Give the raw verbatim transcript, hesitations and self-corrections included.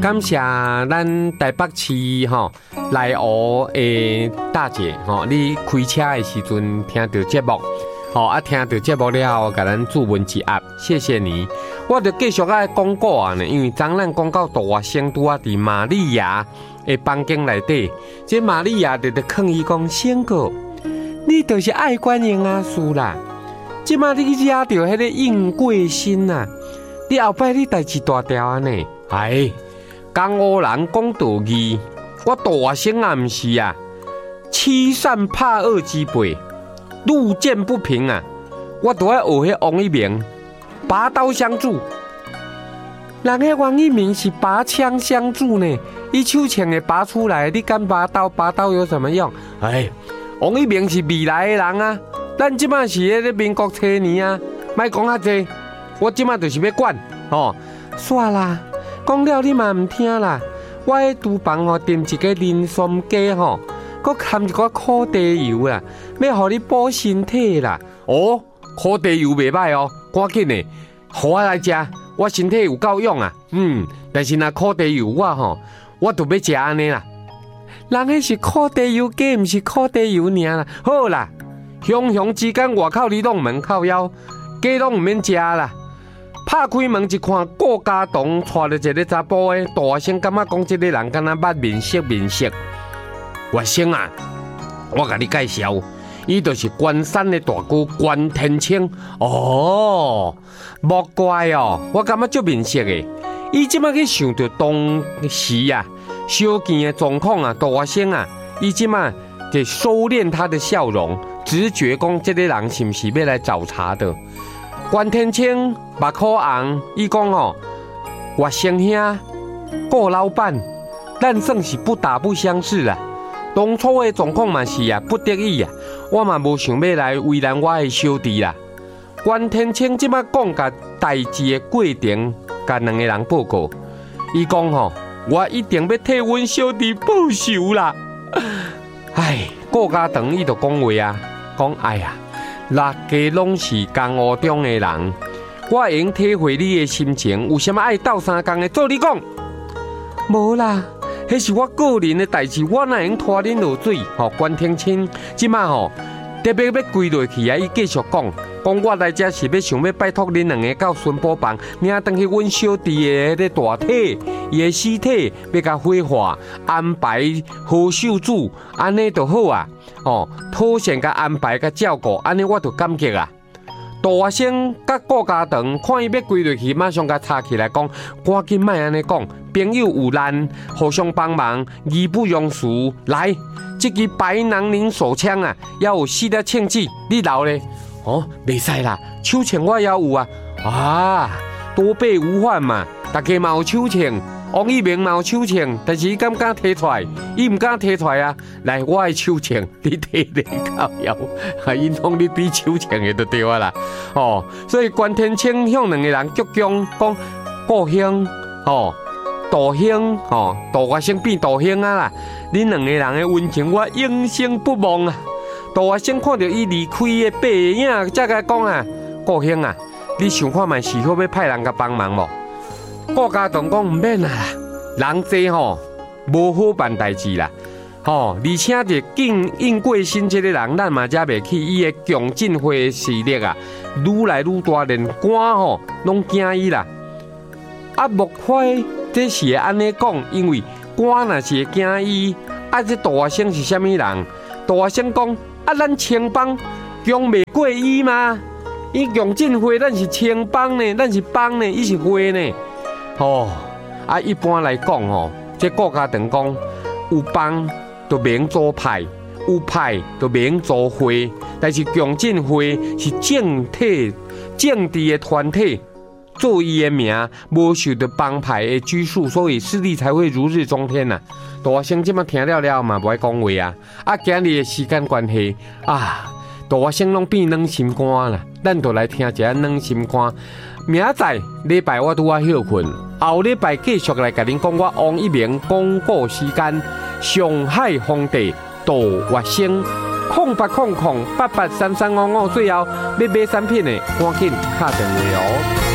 感谢咱台北市吼内湖的大姐吼，你开车的时阵听到节目，吼啊听到节目了后，甲咱注文一盒，谢谢你。我着继续爱广告啊呢，因为昨咱讲到大学生拄啊伫玛利亚的房间内底，这玛利亚就着抗议讲，先哥，你就是爱管闲啊事啦，即马你惹着迄个应贵心呐、啊，你后摆你代志大条啊呢，哎。江湖人讲道义，我大学生啊，毋是啊，欺善怕恶之辈，路见不平啊，我都要学迄王一鸣，拔刀相助。人迄王一鸣是拔枪相助呢，伊手枪会拔出来，你敢拔刀？拔刀有什么用？哎，王一鸣是未来的人啊，咱即马是迄个民国初年啊，莫讲遐济，我即马就是要管哦，煞啦。讲了你嘛唔听啦！我喺厨房吼炖一个磷酸鸡吼，佮含一个苦地油啦，要互你补身体啦。哦，苦地油袂歹哦，赶紧的，互我来食，我身体有够用啊。嗯，但是若苦地油我吼，我就要食安尼啦。人迄是苦地油鸡，唔是苦地油尔啦。好啦，雄雄之间外口你拢免靠腰，鸡拢唔免食啦。拍开门一看，顾家栋带着一个查甫诶，大学生感觉讲这个人敢若捌面色面色。学生啊，我甲你介绍，伊就是关山的大哥关天清。哦，莫怪哦，我感觉足面色诶。伊即马去想到当时啊，小见的状况啊，大学生啊，伊即马就收敛他的笑容，直觉讲这个人是不是要来找茬的。关天清目眶红，伊讲哦，我生兄、顾老板，咱算是不打不相识啦。当初的状况嘛是啊，不得已啊，我嘛无想要来为难我的小弟啦。关天清即马讲甲代志的过程，甲两个人报告，伊讲吼，我一定要替阮小弟报仇啦。唉，顾家长伊就讲话啊，讲哎呀。六家拢是江湖中的人，我会用体会你的心情。有啥物爱斗相共的？做你讲，无啦，迄是我个人的代志，我哪会用拖恁落水？吼、哦，关天清，即马吼特别要跪落去啊！伊继续讲，讲我来这是要想要拜托恁两个到巡捕房，领登去阮小弟的迄个大体，伊的尸体要甲火化，安排好手术，安尼就好啊！哦，妥善甲安排甲照顾，安尼我就感激啊。大学生甲顾家长看伊要跪落去，马上甲插起来讲，赶紧莫安尼讲，朋友有难，互相帮忙，义不容辞。来，这支白囊宁手枪啊，要有四粒枪子，你留咧？哦，袂使啦，手枪我也有啊。啊，多备无患嘛，大家嘛有手枪。王一鸣嘛有手枪，但是伊敢敢摕出来？伊唔敢摕出来啊！来，我的手枪，你摕咧靠腰，啊，因拢你比手枪的就对啊啦。哦，所以关天清向两个人鞠躬，讲顾兄，哦，大兄，哦，大学生变大兄啊啦！恁两个人的温情，我永生不忘啊！大学生看到伊离开的背影，才甲讲啊，顾兄啊，你想看卖是否要派人甲帮忙无？顾家长讲唔免啦，人济吼无好办代志啦，吼，而且就应应过新这个人，咱嘛才袂去伊的强进会的势力啊，愈来愈大，连官吼拢惊伊啦。啊，莫怪这是安尼讲，因为官若是会惊伊，啊，这大学生是啥物人？大学生讲啊，咱青帮强袂过伊吗？伊强进会咱是青帮呢，咱是帮呢，伊是会呢。哦，啊，一般来讲哦，这顾家长讲有帮就免做派，有派就免做会，但是强进会是政体政治的团体，做伊的名，无受到帮派的拘束，所以势力才会如日中天呐、啊。大学生这么听了了嘛，不爱讲话啊。啊，今日的时间关系啊，大学生拢变软心肝啦，咱就来听一下软心肝。明仔礼拜我拄啊休困，后礼拜继续来甲恁讲我王一鸣广告时间，上海皇帝大学生，空八空空八八三三五五，最后要买产品的赶紧打电话哦。